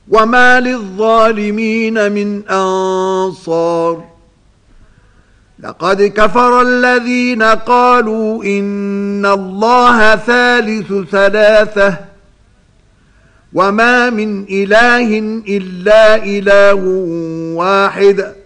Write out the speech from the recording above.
وما للظالمين من أنصار لقد كفر الذين قالوا إن الله ثالث ثلاثة وما من إله إلا إله واحد